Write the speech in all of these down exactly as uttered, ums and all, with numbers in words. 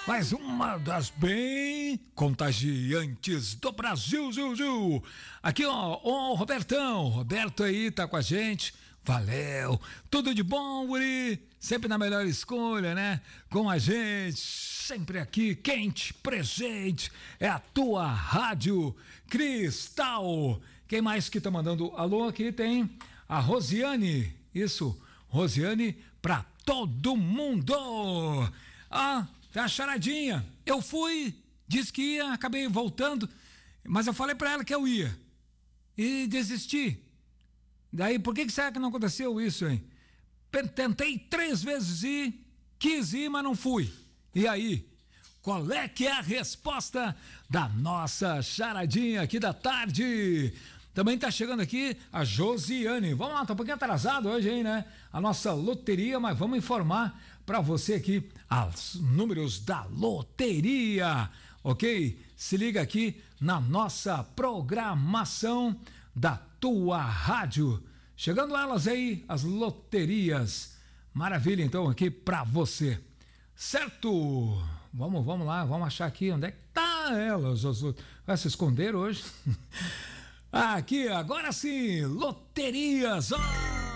Mais uma das bem contagiantes do Brasil, Zil, Zil. Aqui, ó, o Robertão. Roberto aí tá com a gente. Valeu. Tudo de bom, guri? Sempre na melhor escolha, né? Com a gente, sempre aqui, quente, presente. É a tua Rádio Cristal. Quem mais que tá mandando alô aqui? Tem a Rosiane. Isso, Rosiane pra todo mundo. Ah, a charadinha. Eu fui, disse que ia, acabei voltando, mas eu falei pra ela que eu ia. E desisti. Daí, por que que será que não aconteceu isso, hein? Tentei três vezes ir, quis ir, mas não fui. E aí? Qual é que é a resposta da nossa charadinha aqui da tarde? Também tá chegando aqui a Josiane. Vamos lá, tá um pouquinho atrasado hoje, hein, né? A nossa loteria, mas vamos informar para você aqui os números da loteria, ok? Se liga aqui na nossa programação da tua rádio. Chegando elas aí, as loterias. Maravilha, então, aqui para você. Certo? Vamos, vamos lá, vamos achar aqui onde é que tá ela, Josué. Vai se esconder hoje? Aqui, agora sim, loterias, ó!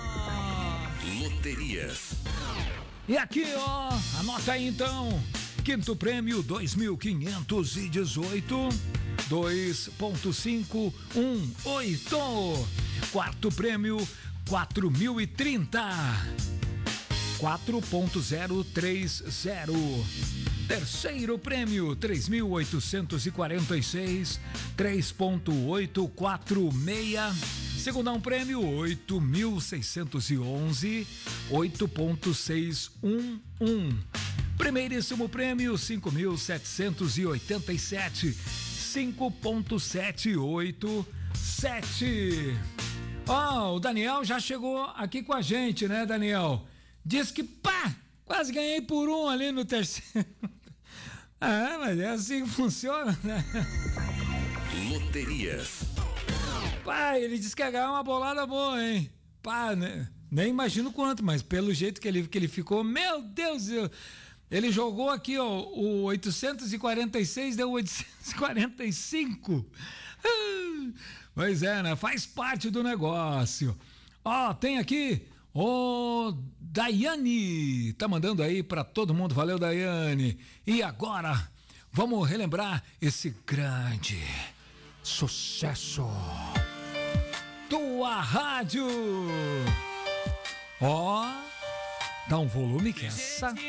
Loterias. E aqui, ó, anota aí então, quinto prêmio dois mil quinhentos e dezoito, dois ponto cinco um oito. Quarto prêmio quatro mil e trinta, quatro ponto zero três zero. Terceiro prêmio três mil oitocentos e quarenta e seis, três ponto oito quatro seis. Segundão prêmio oito mil seiscentos e onze, oito ponto seis um um. Primeiríssimo prêmio cinco mil setecentos e oitenta e sete, cinco ponto sete oito sete. Ó, oh, o Daniel já chegou aqui com a gente, né, Daniel? Diz que pá, quase ganhei por um ali no terceiro. Ah, mas é assim que funciona, né? Loterias. Pai, ele disse que ia ganhar uma bolada boa, hein? Pá, né? Nem imagino quanto, mas pelo jeito que ele, que ele ficou, meu Deus, eu, ele jogou aqui, ó, o oitocentos e quarenta e seis deu oitocentos e quarenta e cinco. Pois é, né? Faz parte do negócio. Ó, tem aqui o Daiane, tá mandando aí pra todo mundo, valeu Daiane. E agora, vamos relembrar esse grande sucesso. Tua Rádio. Ó, dá um volume que essa